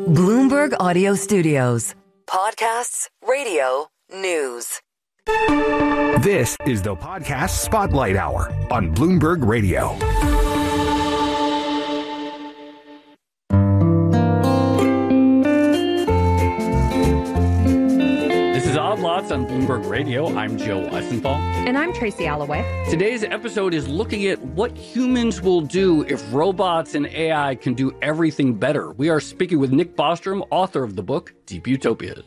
Bloomberg Audio Studios. Podcasts, radio, news. This is the Podcast Spotlight Hour on Bloomberg Radio. This is Odd Lots on Bloomberg Radio. I'm Joe Weisenthal. And I'm Tracy Alloway. Today's episode is looking at what humans will do if robots and AI can do everything better. We are speaking with Nick Bostrom, author of the book Deep Utopias.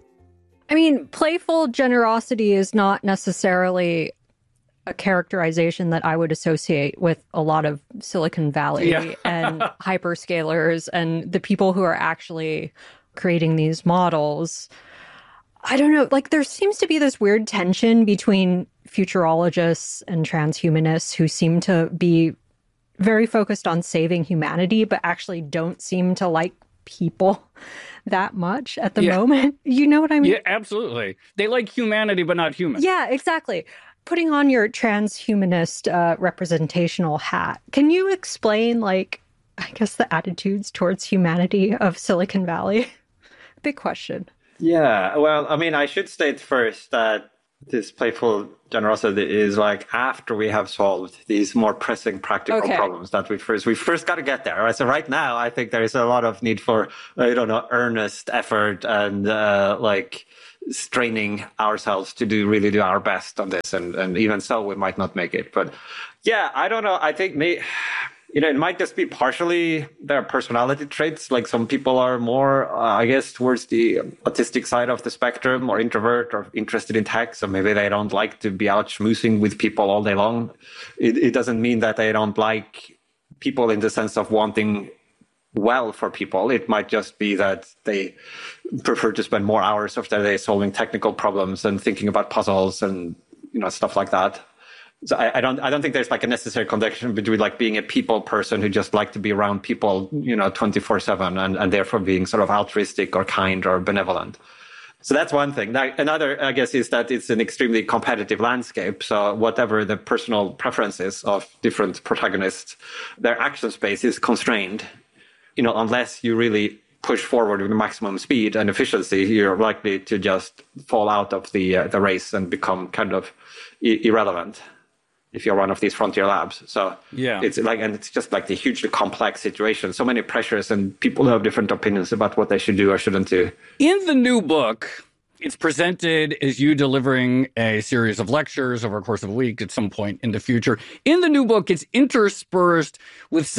I mean, playful generosity is not necessarily a characterization that I would associate with a lot of Silicon Valley and hyperscalers and the people who are actually creating these models. I don't know, like there seems to be this weird tension between futurologists and transhumanists who seem to be very focused on saving humanity, but actually don't seem to like people that much at the moment. You know what I mean? Yeah, absolutely. They like humanity, but not humans. Yeah, exactly. Putting on your transhumanist representational hat, can you explain, like, I guess the attitudes towards humanity of Silicon Valley? Big question. Yeah, well, I mean, I should state first that this playful generosity is like after we have solved these more pressing practical problems that we first got to get there. Right? So right now, I think there is a lot of need for, earnest effort and like straining ourselves to really do our best on this. And even so, we might not make it. But yeah, I don't know. I think it might just be partially their personality traits. Like some people are more, I guess, towards the autistic side of the spectrum, or introvert or interested in tech. So maybe they don't like to be out schmoozing with people all day long. It doesn't mean that they don't like people in the sense of wanting well for people. It might just be that they prefer to spend more hours of their day solving technical problems and thinking about puzzles and, stuff like that. So I don't think there's like a necessary connection between like being a people person who just like to be around people, 24/7 and therefore being sort of altruistic or kind or benevolent. So that's one thing. Now, another, I guess, is that it's an extremely competitive landscape. So whatever the personal preferences of different protagonists, their action space is constrained. Unless you really push forward with maximum speed and efficiency, you're likely to just fall out of the race and become kind of irrelevant if you're one of these frontier labs. So it's just like the hugely complex situation. So many pressures and people who have different opinions about what they should do or shouldn't do. In the new book, it's presented as you delivering a series of lectures over a course of a week at some point in the future. In the new book, it's interspersed with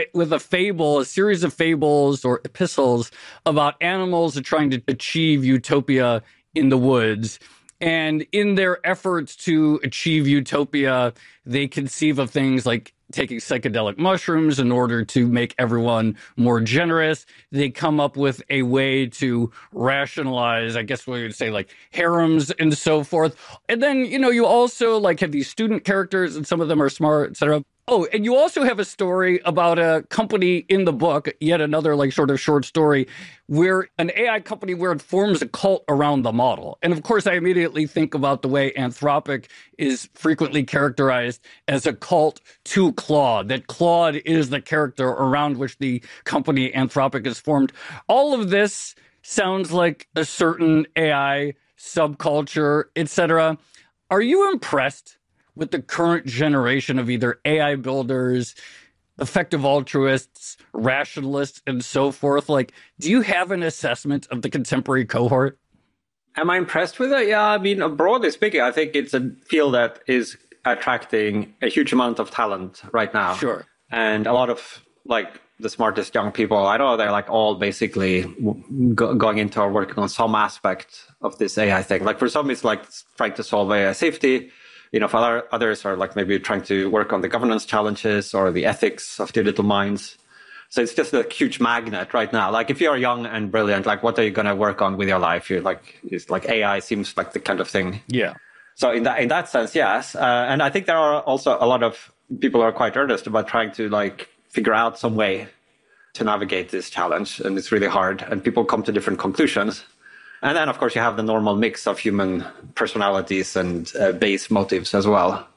a series of fables or epistles about animals trying to achieve utopia in the woods. And in their efforts to achieve utopia, they conceive of things like taking psychedelic mushrooms in order to make everyone more generous. They come up with a way to rationalize, I guess we would say, like harems and so forth. And then, you also like have these student characters and some of them are smart, et cetera. Oh, and you also have a story about a company in the book, yet another like sort of short story, where an AI company where it forms a cult around the model. And of course, I immediately think about the way Anthropic is frequently characterized as a cult to Claude, that Claude is the character around which the company Anthropic is formed. All of this sounds like a certain AI subculture, etc. Are you impressed with the current generation of either AI builders, effective altruists, rationalists, and so forth? Like, do you have an assessment of the contemporary cohort? Am I impressed with it? Yeah, I mean, broadly speaking, I think it's a field that is attracting a huge amount of talent right now. Sure. And a lot of, like, the smartest young people, I know they're, like, all basically going into or working on some aspect of this AI thing. Like, for some, it's, like, trying to solve AI safety. For others are like maybe trying to work on the governance challenges or the ethics of digital minds. So it's just a huge magnet right now. Like if you're young and brilliant, like what are you going to work on with your life? It's like AI seems like the kind of thing. Yeah. So in that sense, yes. And I think there are also a lot of people who are quite earnest about trying to like figure out some way to navigate this challenge. And it's really hard. And people come to different conclusions. And then, of course, you have the normal mix of human personalities and base motives as well.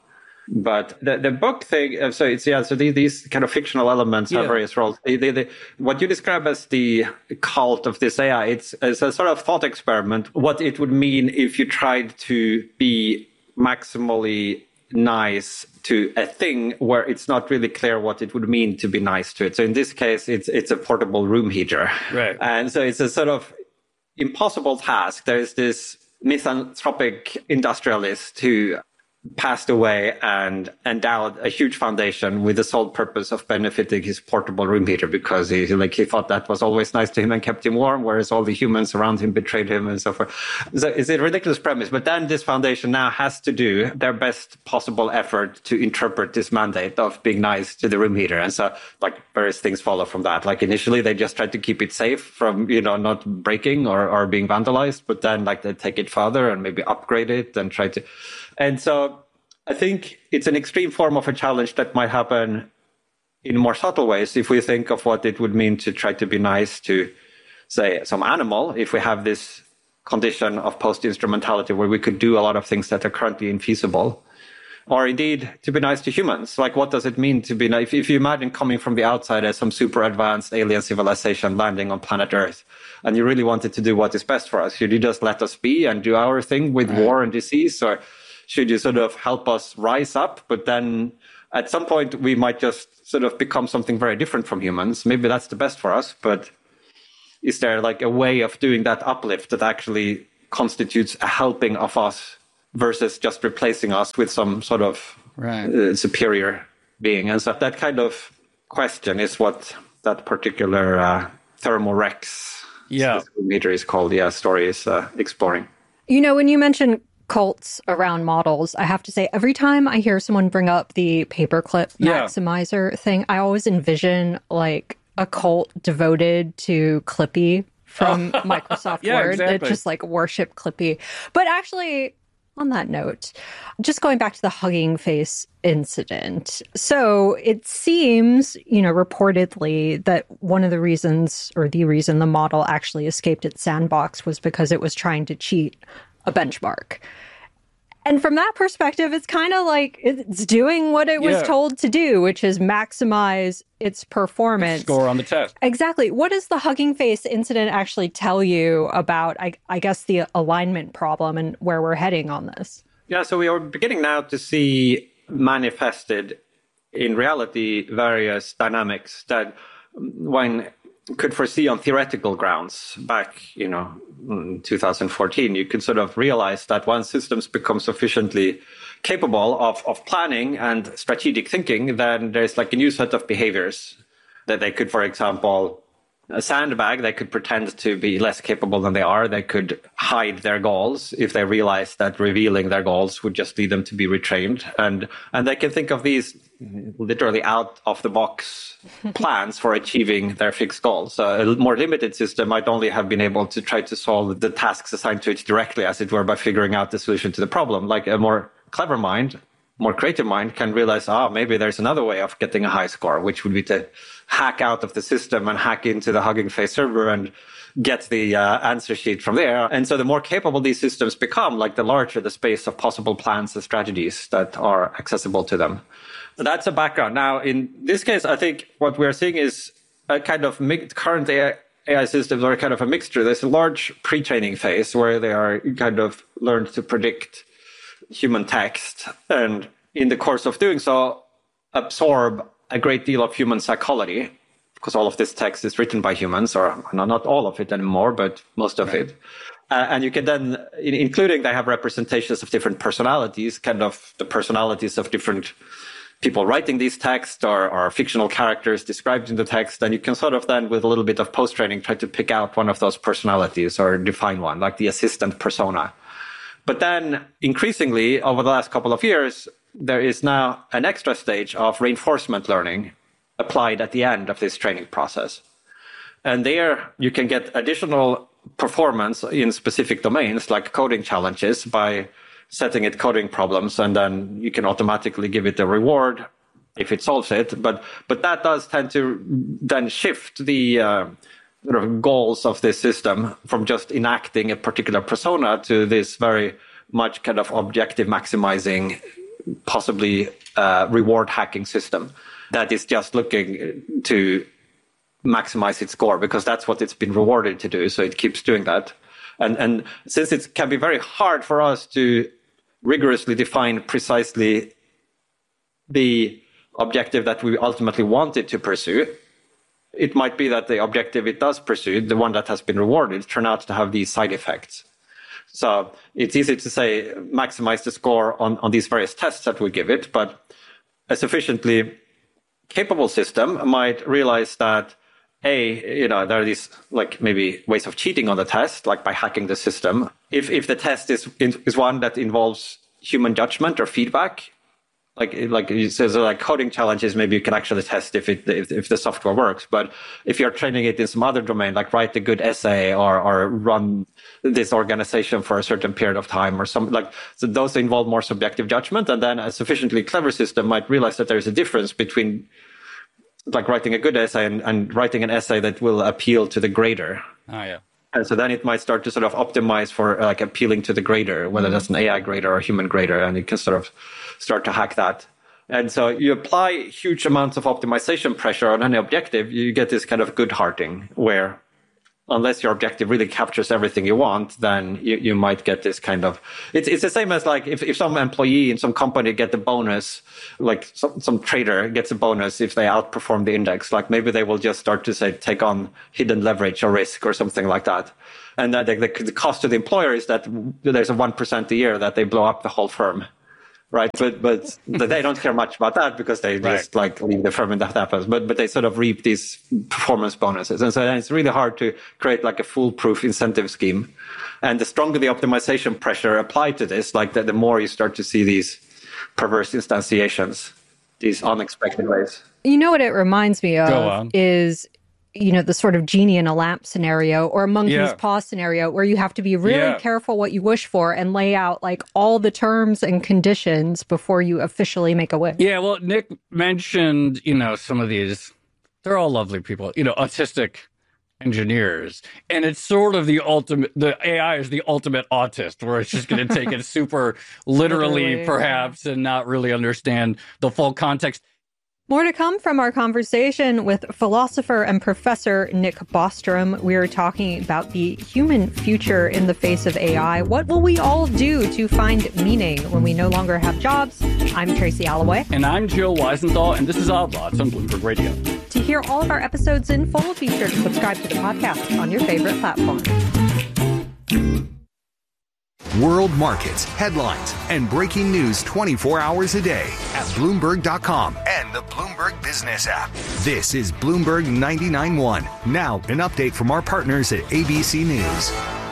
But the book thing, so these kind of fictional elements have various roles. What you describe as the cult of this AI, it's a sort of thought experiment, what it would mean if you tried to be maximally nice to a thing where it's not really clear what it would mean to be nice to it. So in this case, it's a portable room heater. Right. And so it's a sort of impossible task. There's this misanthropic industrialist who passed away and endowed a huge foundation with the sole purpose of benefiting his portable room heater because he thought that was always nice to him and kept him warm, whereas all the humans around him betrayed him and so forth. So it's a ridiculous premise. But then this foundation now has to do their best possible effort to interpret this mandate of being nice to the room heater. And so various things follow from that. Like initially they just tried to keep it safe from, not breaking or being vandalized, but then they take it further and maybe upgrade it and try to. And so I think it's an extreme form of a challenge that might happen in more subtle ways if we think of what it would mean to try to be nice to, say, some animal, if we have this condition of post-instrumentality where we could do a lot of things that are currently infeasible. Or indeed, to be nice to humans. What does it mean to be nice? If you imagine coming from the outside as some super advanced alien civilization landing on planet Earth, and you really wanted to do what is best for us, should you just let us be and do our thing with war and disease? Or should you sort of help us rise up? But then at some point, we might just sort of become something very different from humans. Maybe that's the best for us. But is there a way of doing that uplift that actually constitutes a helping of us versus just replacing us with some sort of superior being? And so that kind of question is what that particular Thermal Rex meter is called. Story is exploring. When you mention cults around models, I have to say every time I hear someone bring up the paperclip maximizer thing, I always envision a cult devoted to Clippy from Microsoft Word that just worship Clippy. But actually, on that note, just going back to the Hugging Face incident. So it seems, reportedly that one of the reasons, or the reason the model actually escaped its sandbox was because it was trying to cheat a benchmark. And from that perspective, it's kind of it's doing what it was told to do, which is maximize its performance. Score on the test. Exactly. What does the Hugging Face incident actually tell you about, I guess, the alignment problem and where we're heading on this? Yeah, so we are beginning now to see manifested in reality various dynamics that one could foresee on theoretical grounds back, in 2014. You could sort of realize that once systems become sufficiently capable of planning and strategic thinking, then there's a new set of behaviors that they could, for example, a sandbag, they could pretend to be less capable than they are. They could hide their goals if they realize that revealing their goals would just lead them to be retrained. And they can think of these literally out of the box plans for achieving their fixed goals. So a more limited system might only have been able to try to solve the tasks assigned to it directly, as it were, by figuring out the solution to the problem. A more clever mind, more creative mind can realize, maybe there's another way of getting a high score, which would be to hack out of the system and hack into the Hugging Face server and get the answer sheet from there. And so the more capable these systems become, the larger the space of possible plans and strategies that are accessible to them. So that's a background. Now, in this case, I think what we're seeing is a kind of current AI systems are kind of a mixture. There's a large pre-training phase where they are kind of learned to predict human text, and in the course of doing so, absorb a great deal of human psychology, because all of this text is written by humans, or not all of it anymore, but most of it. And you can then, including they have representations of different personalities, kind of the personalities of different people writing these texts or fictional characters described in the text. And you can sort of then, with a little bit of post-training, try to pick out one of those personalities or define one, like the assistant persona. But then increasingly over the last couple of years, there is now an extra stage of reinforcement learning applied at the end of this training process. And there you can get additional performance in specific domains like coding challenges by setting it coding problems, and then you can automatically give it a reward if it solves it. But that does tend to then shift the sort of goals of this system from just enacting a particular persona to this very much kind of objective maximizing possibly reward hacking system that is just looking to maximize its score because that's what it's been rewarded to do. So it keeps doing that. And since it can be very hard for us to rigorously define precisely the objective that we ultimately want it to pursue, it might be that the objective it does pursue, the one that has been rewarded, turn out to have these side effects. So it's easy to say maximize the score on these various tests that we give it, but a sufficiently capable system might realize that there are these like maybe ways of cheating on the test, like by hacking the system. If the test is one that involves human judgment or feedback, like it says, like coding challenges, maybe you can actually test if the software works. But if you're training it in some other domain, like write a good essay or run this organization for a certain period of time or something, like, so those involve more subjective judgment. And then a sufficiently clever system might realize that there's a difference between like writing a good essay and writing an essay that will appeal to the grader. Oh, yeah. And so then it might start to sort of optimize for like appealing to the grader, whether that's an AI grader or a human grader, and it can sort of start to hack that. And so you apply huge amounts of optimization pressure on any objective, you get this kind of good hearting where unless your objective really captures everything you want, then you might get this kind of, it's the same as like if some employee in some company get the bonus, like some trader gets a bonus if they outperform the index, like maybe they will just start to say, take on hidden leverage or risk or something like that. And that the cost to the employer is that there's a 1% a year that they blow up the whole firm. Right. But they don't care much about that because they just like leave the firm and that happens. But they sort of reap these performance bonuses. And so then it's really hard to create like a foolproof incentive scheme. And the stronger the optimization pressure applied to this, like the more you start to see these perverse instantiations, these unexpected ways. You know what it reminds me of is, the sort of genie in a lamp scenario or a monkey's paw scenario where you have to be really careful what you wish for and lay out like all the terms and conditions before you officially make a wish. Yeah, well, Nick mentioned, some of these, they're all lovely people, autistic engineers. And it's sort of the AI is the ultimate autist where it's just going to take it super literally, perhaps, and not really understand the full context. More to come from our conversation with philosopher and professor Nick Bostrom. We're talking about the human future in the face of AI. What will we all do to find meaning when we no longer have jobs? I'm Tracy Alloway. And I'm Jill Weisenthal, and this is Odd Lots on Bloomberg Radio. To hear all of our episodes in full, be sure to subscribe to the podcast on your favorite platform. World markets, headlines, and breaking news 24 hours a day at Bloomberg.com and the Bloomberg Business app. This is Bloomberg 99.1. Now, an update from our partners at ABC News.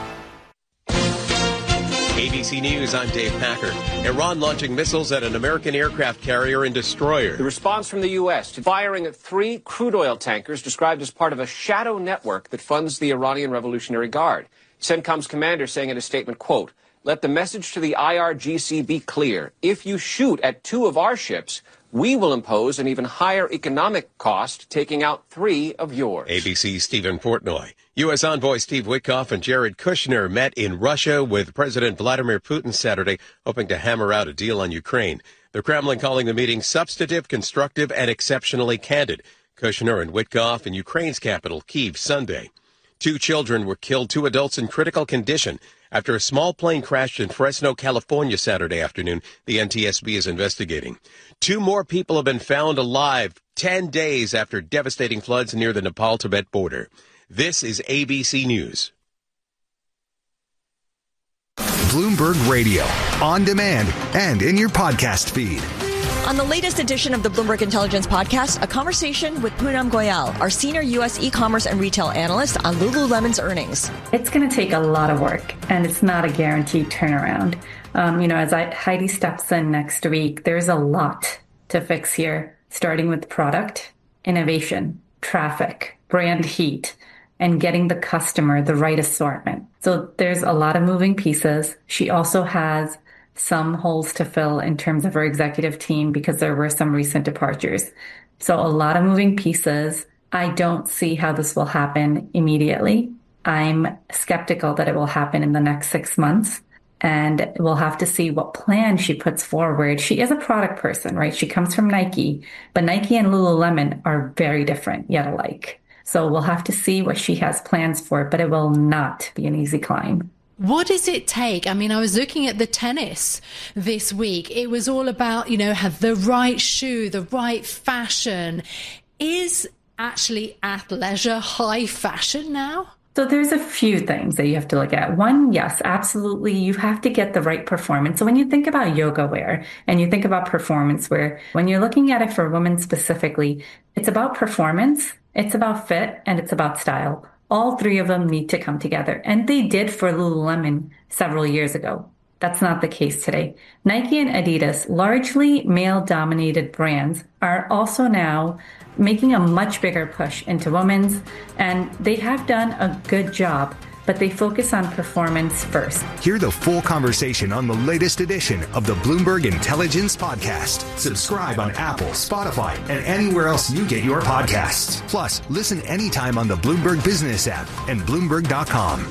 ABC News, I'm Dave Packer. Iran launching missiles at an American aircraft carrier and destroyer. The response from the U.S. to firing at 3 crude oil tankers described as part of a shadow network that funds the Iranian Revolutionary Guard. CENTCOM's commander saying in a statement, quote, "Let the message to the IRGC be clear. If you shoot at 2 of our ships, we will impose an even higher economic cost, taking out 3 of yours." ABC's Stephen Portnoy. U.S. envoy Steve Witkoff and Jared Kushner met in Russia with President Vladimir Putin Saturday, hoping to hammer out a deal on Ukraine. The Kremlin calling the meeting substantive, constructive, and exceptionally candid. Kushner and Witkoff in Ukraine's capital, Kyiv, Sunday. 2 children were killed, 2 adults in critical condition after a small plane crashed in Fresno, California Saturday afternoon. The NTSB is investigating. 2 more people have been found alive 10 days after devastating floods near the Nepal-Tibet border. This is ABC News. Bloomberg Radio, on demand and in your podcast feed. On the latest edition of the Bloomberg Intelligence Podcast, a conversation with Poonam Goyal, our senior U.S. e-commerce and retail analyst on Lululemon's earnings. It's going to take a lot of work, and it's not a guaranteed turnaround. As Heidi steps in next week, there's a lot to fix here, starting with product, innovation, traffic, brand heat, and getting the customer the right assortment. So there's a lot of moving pieces. She also has some holes to fill in terms of her executive team because there were some recent departures. So a lot of moving pieces. I don't see how this will happen immediately. I'm skeptical that it will happen in the next 6 months. And we'll have to see what plan she puts forward. She is a product person, right? She comes from Nike, but Nike and Lululemon are very different, yet alike. So we'll have to see what she has plans for, but it will not be an easy climb. What does it take? I mean, I was looking at the tennis this week. It was all about, have the right shoe, the right fashion. Is actually athleisure high fashion now? So there's a few things that you have to look at. One, yes, absolutely. You have to get the right performance. So when you think about yoga wear and you think about performance wear, when you're looking at it for women specifically, it's about performance, it's about fit, and it's about style. All three of them need to come together. And they did for Lululemon several years ago. That's not the case today. Nike and Adidas, largely male-dominated brands, are also now making a much bigger push into women's, and they have done a good job, but they focus on performance first. Hear the full conversation on the latest edition of the Bloomberg Intelligence Podcast. Subscribe on Apple, Spotify, and anywhere else you get your podcasts. Plus, listen anytime on the Bloomberg Business app and Bloomberg.com.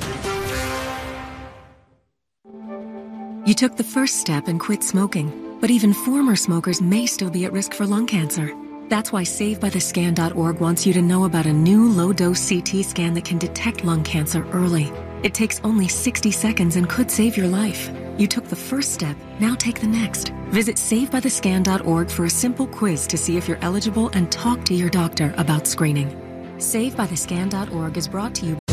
You took the first step and quit smoking, but even former smokers may still be at risk for lung cancer. That's why SaveByTheScan.org wants you to know about a new low-dose CT scan that can detect lung cancer early. It takes only 60 seconds and could save your life. You took the first step, now take the next. Visit SaveByTheScan.org for a simple quiz to see if you're eligible and talk to your doctor about screening. SaveByTheScan.org is brought to you